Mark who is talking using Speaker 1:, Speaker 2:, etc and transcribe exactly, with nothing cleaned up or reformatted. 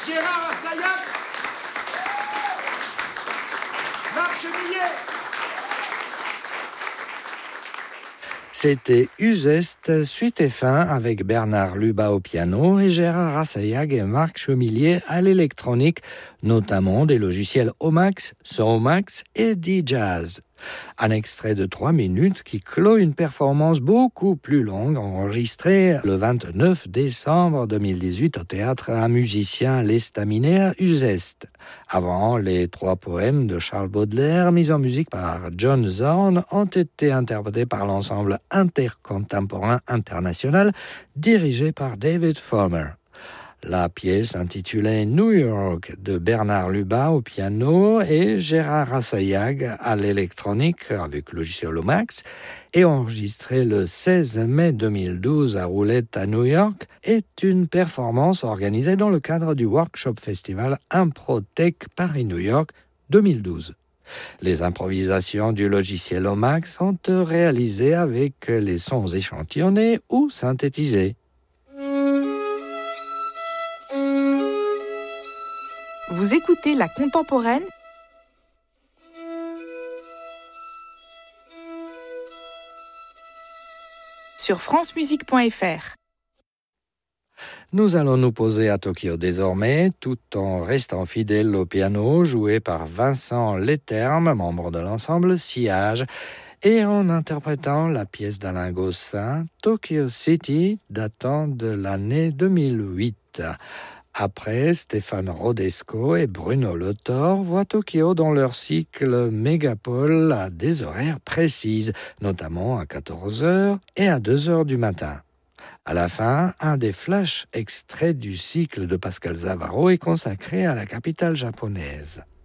Speaker 1: Gérard Assayag, Marc Chemillet.
Speaker 2: C'était Uzeste, suite et fin avec Bernard Lubat au piano et Gérard Assayag et Marc Chemillet à l'électronique, notamment des logiciels Omax, Somax et D-Jazz. Un extrait de trois minutes qui clôt une performance beaucoup plus longue enregistrée le vingt-neuf décembre deux mille dix-huit au théâtre à musicien l'estaminaire Uzeste. Avant, les trois poèmes de Charles Baudelaire mis en musique par John Zorn ont été interprétés par l'ensemble intercontemporain international dirigé par David Fomer. La pièce intitulée New York de Bernard Lubat au piano et Gérard Assayag à l'électronique avec le logiciel Lomax est enregistrée le seize mai deux mille douze à Roulette à New York est une performance organisée dans le cadre du Workshop Festival Improtech Paris-New York deux mille douze. Les improvisations du logiciel Lomax sont réalisées avec les sons échantillonnés ou synthétisés.
Speaker 3: Vous écoutez La Contemporaine sur francemusique point f r.
Speaker 2: Nous allons nous poser à Tokyo désormais, tout en restant fidèles au piano joué par Vincent Leterme, membre de l'ensemble Sillage, et en interprétant la pièce d'Alain Gossin, Tokyo City, datant de l'année deux mille huit. Après, Stéphane Rodesco et Bruno Le Thor voient Tokyo dans leur cycle Mégapole à des horaires précises, notamment à quatorze heures et à deux heures du matin. À la fin, un des flashs extraits du cycle de Pascal Zavaro est consacré à la capitale japonaise.